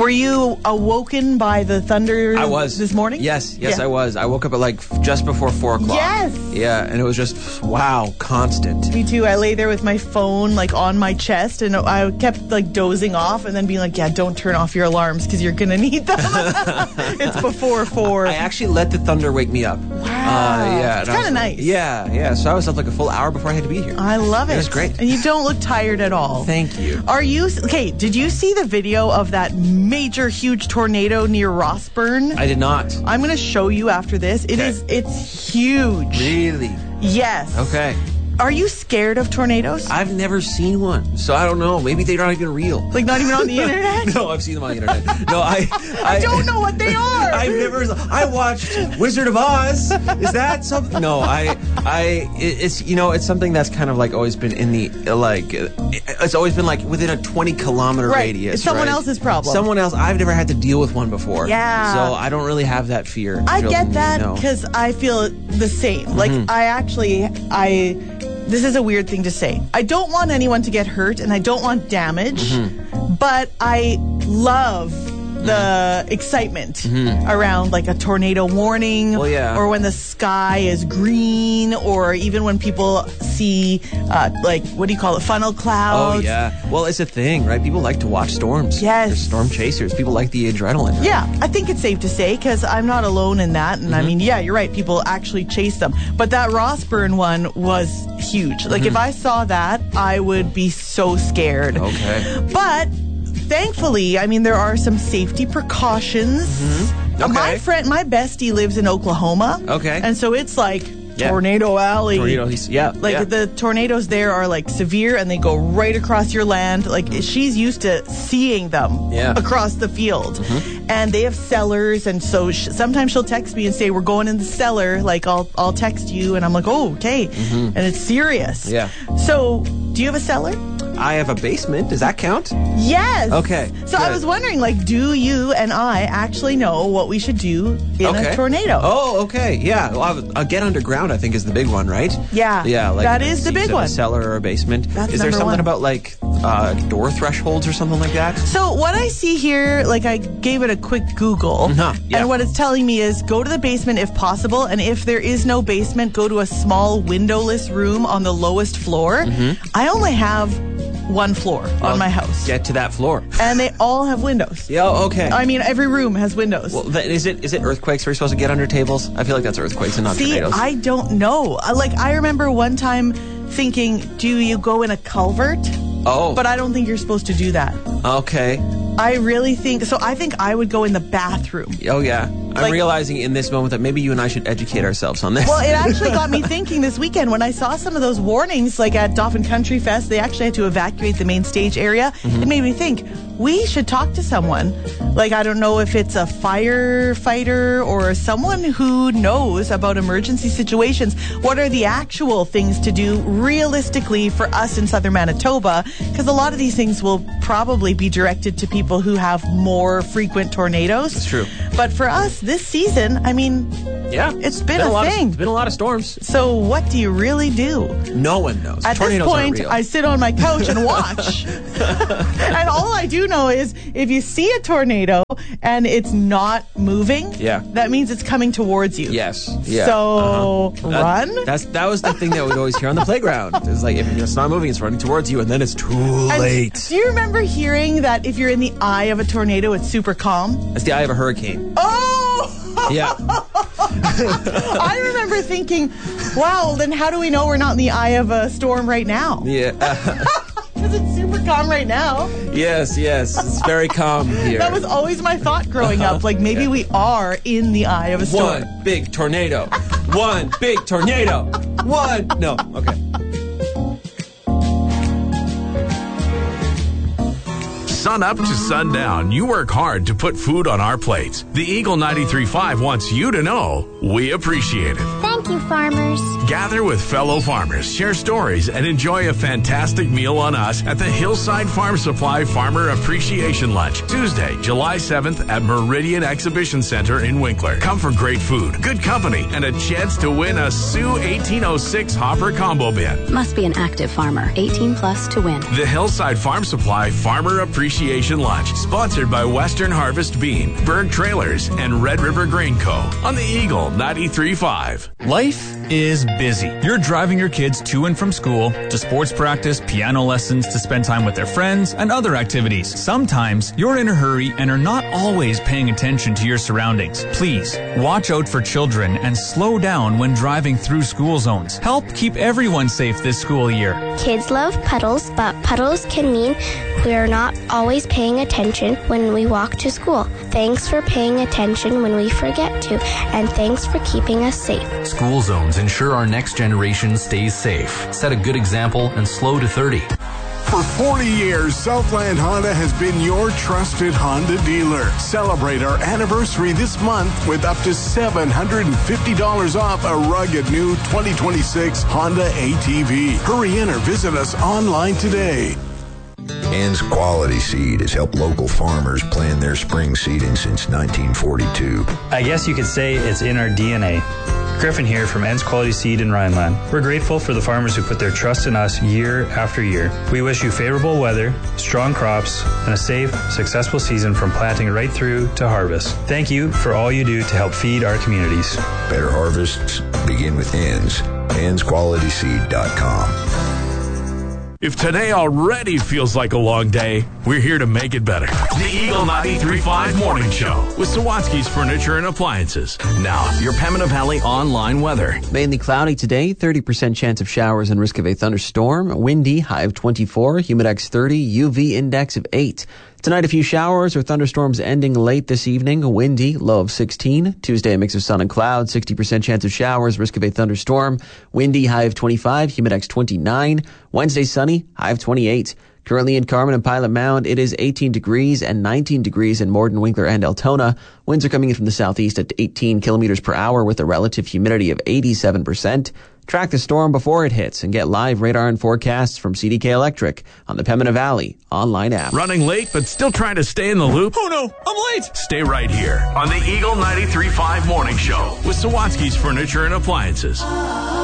Were you awoken by the thunder I was. this morning? Yes, I was. I woke up at just before 4 o'clock. Yes. Yeah, and it was just, wow, constant. Me too. I lay there with my phone on my chest, and I kept dozing off and then being like, yeah, don't turn off your alarms because you're going to need them. It's before 4. I actually let the thunder wake me up. Wow. Yeah. It's kind of nice. Yeah. So I was up a full hour before I had to be here. I love it. It was great. And you don't look tired at all. Thank you. Did you see the video of that major, huge tornado near Rossburn? I did not. I'm going to show you after this. It's huge. Really? Yes. Okay. Are you scared of tornadoes? I've never seen one, so I don't know. Maybe they're not even real. Not even on the internet? No, I've seen them on the internet. No, I don't know what they are. I watched Wizard of Oz. Is that something? No, it's something that's kind of always been in the it's always been within a 20-kilometer radius. It's someone else's problem. Someone else. I've never had to deal with one before. Yeah. So I don't really have that fear. I get that because I feel the same. This is a weird thing to say. I don't want anyone to get hurt and I don't want damage, but I love the excitement around a tornado warning, or when the sky is green, or even when people see what do you call it, funnel clouds. Oh yeah. Well, it's a thing, right? People like to watch storms. Yes. They're storm chasers. People like the adrenaline. Right? Yeah, I think it's safe to say because I'm not alone in that. And I mean, yeah, you're right. People actually chase them. But that Rossburn one was huge. If I saw that, I would be so scared. Okay. But thankfully, I mean, there are some safety precautions. Okay. My bestie lives in Oklahoma. Okay. And so it's Tornado Alley. The tornadoes there are severe and they go right across your land. She's used to seeing them across the field. And they have cellars, and so sometimes she'll text me and say, we're going in the cellar. I'll text you, and I'm like, oh, okay. And it's serious. Yeah. So, do you have a cellar? I have a basement. Does that count? Yes. Okay. So I was wondering, do you and I actually know what we should do in a tornado? Oh, okay. Yeah. Well, a get underground, I think, is the big one, right? Yeah. Yeah. That is the big one. A cellar or a basement. Is there something about door thresholds or something like that? So what I see here, I gave it a quick Google, and what it's telling me is go to the basement if possible, and if there is no basement, go to a small windowless room on the lowest floor. I only have one floor on my house. Get to that floor. And they all have windows. Yeah, okay. I mean, every room has windows. Well, is it earthquakes where you're supposed to get under tables? I feel like that's earthquakes and not tornadoes. I don't know. I remember one time thinking, do you go in a culvert? Oh. But I don't think you're supposed to do that. Okay. I really think... So I think I would go in the bathroom. Oh, yeah. I'm realizing in this moment that maybe you and I should educate ourselves on this. Well, it actually got me thinking this weekend when I saw some of those warnings, at Dauphin Country Fest, they actually had to evacuate the main stage area. It made me think, we should talk to someone. I don't know if it's a firefighter or someone who knows about emergency situations. What are the actual things to do realistically for us in southern Manitoba? Because a lot of these things will probably be directed to people who have more frequent tornadoes. That's true. But for us, this season, I mean, it's been a thing. It's been a lot of storms. So what do you really do? No one knows. At Tornadoes this point, aren't real. I sit on my couch and watch. And all I do know is if you see a tornado and it's not moving, that means it's coming towards you. Yes. Yeah. So run. That was the thing that we'd always hear on the playground. It's if it's not moving, it's running towards you, and then it's too late. Do you remember hearing that if you're in the eye of a tornado, it's super calm? It's the eye of a hurricane. Oh! Yeah. I remember thinking, wow, then how do we know we're not in the eye of a storm right now? Yeah. Because it's super calm right now. Yes. It's very calm here. That was always my thought growing up. Maybe we are in the eye of a storm. One big tornado. One big tornado. One. No. Okay. Sun up to sundown, you work hard to put food on our plates. The Eagle 93.5 wants you to know we appreciate it. Thank you, farmers. Gather with fellow farmers, share stories, and enjoy a fantastic meal on us at the Hillside Farm Supply Farmer Appreciation Lunch, Tuesday, July 7th at Meridian Exhibition Center in Winkler. Come for great food, good company, and a chance to win a Sioux 1806 Hopper Combo Bin. Must be an active farmer, 18 plus to win. The Hillside Farm Supply Farmer Appreciation Appreciation Lunch, sponsored by Western Harvest Bean, Berg Trailers, and Red River Grain Co. on the Eagle 93.5. Life is busy. You're driving your kids to and from school, to sports practice, piano lessons, to spend time with their friends, and other activities. Sometimes you're in a hurry and are not always paying attention to your surroundings. Please, watch out for children and slow down when driving through school zones. Help keep everyone safe this school year. Kids love puddles, but puddles can mean we're not always paying attention when we walk to school. Thanks for paying attention when we forget to, and thanks for keeping us safe. School zones ensure our next generation stays safe. Set a good example and slow to 30. For 40 years, Southland Honda has been your trusted Honda dealer. Celebrate our anniversary this month with up to $750 off a rugged new 2026 Honda ATV. Hurry in or visit us online today. Ann's Quality Seed has helped local farmers plan their spring seeding since 1942. I guess you could say it's in our DNA. Griffin here from Ann's Quality Seed in Rhineland. We're grateful for the farmers who put their trust in us year after year. We wish you favorable weather, strong crops, and a safe, successful season from planting right through to harvest. Thank you for all you do to help feed our communities. Better harvests begin with Ann's. Ann'sQualitySeed.com. If today already feels like a long day, we're here to make it better. The Eagle 93.5 Morning Show with Sawatsky's Furniture and Appliances. Now, your Pembina Valley online weather. Mainly cloudy today, 30% chance of showers and risk of a thunderstorm. Windy, high of 24, humidex 30, UV index of 8. Tonight, a few showers or thunderstorms ending late this evening. Windy, low of 16. Tuesday, a mix of sun and clouds, 60% chance of showers, risk of a thunderstorm. Windy, high of 25, humidex 29. Wednesday, sunny, high of 28. Currently in Carmen and Pilot Mound, it is 18 degrees and 19 degrees in Morden, Winkler, and Altona. Winds are coming in from the southeast at 18 kilometers per hour with a relative humidity of 87%. Track the storm before it hits and get live radar and forecasts from CDK Electric on the Pembina Valley online app. Running late, but still trying to stay in the loop? Oh no, I'm late! Stay right here on the Eagle 93.5 Morning Show with Sawatsky's Furniture and Appliances.